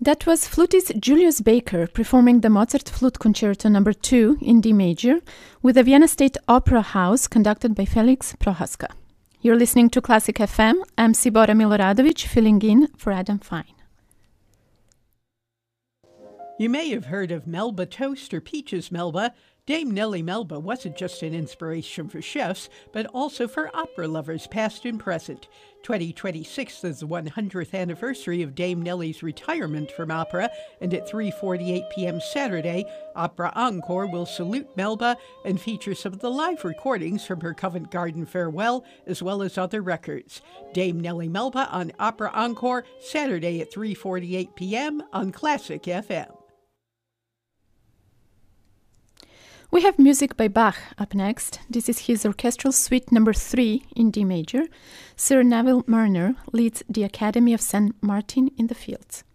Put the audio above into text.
That was flutist Julius Baker performing the Mozart Flute Concerto No. 2 in D major with the Vienna State Opera House conducted by Felix Prohaska. You're listening to Classic FM. I'm Sibora Miloradovic, filling in for Adam Fine. You may have heard of Melba toast or peaches Melba. Dame Nellie Melba wasn't just an inspiration for chefs, but also for opera lovers past and present. 2026 is the 100th anniversary of Dame Nellie's retirement from opera, and at 3:48 p.m. Saturday, Opera Encore will salute Melba and feature some of the live recordings from her Covent Garden farewell, as well as other records. Dame Nellie Melba on Opera Encore, Saturday at 3:48 p.m. on Classic FM. We have music by Bach up next. This is his Orchestral Suite No. 3 in D major. Sir Neville Marner leads the Academy of St. Martin in the Fields.